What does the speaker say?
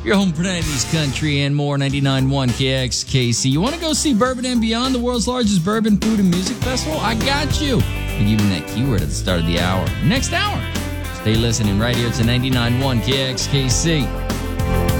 Your home for 90s country and more, 99.1 KXKC. You want to go see Bourbon and Beyond, the world's largest bourbon food and music festival? I got you. I'm giving that keyword at the start of the hour. Next hour, stay listening right here to 99.1 KXKC.